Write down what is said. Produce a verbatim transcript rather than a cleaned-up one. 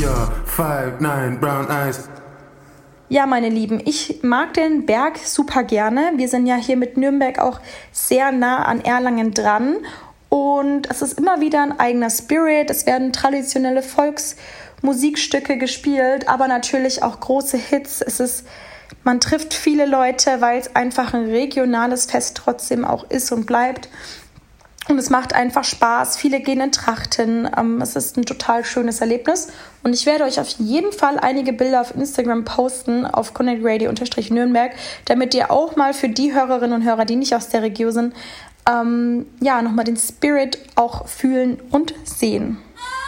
your five nine brown eyes. Ja, meine Lieben, ich mag den Berg super gerne. Wir sind ja hier mit Nürnberg auch sehr nah an Erlangen dran. Und es ist immer wieder ein eigener Spirit. Es werden traditionelle Volksmusikstücke gespielt, aber natürlich auch große Hits. Es ist, man trifft viele Leute, weil es einfach ein regionales Fest trotzdem auch ist und bleibt. Und es macht einfach Spaß. Viele gehen in Trachten. Es ist ein total schönes Erlebnis. Und ich werde euch auf jeden Fall einige Bilder auf Instagram posten, auf Connect Radio Nürnberg, damit ihr auch mal für die Hörerinnen und Hörer, die nicht aus der Region sind, ähm, ja, nochmal den Spirit auch fühlen und sehen.